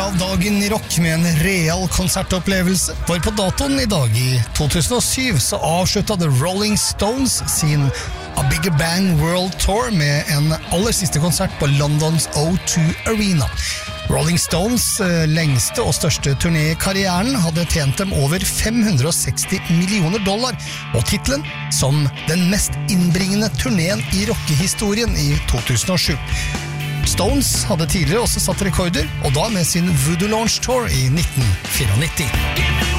av dagen I rock med en real konsertopplevelse. For på datoen I dag I 2007 så avsluttet The Rolling Stones sin A Bigger Bang World Tour med en aller siste konsert på Londons O2 Arena. Rolling Stones lengste og største turné I karrieren hadde tjent dem over $560 millioner, og titlen som den mest innbringende turneen I rockehistorien I 2007. Stones hadde tidligere også satt rekorder, og da med sin Voodoo Launch Tour I 1994.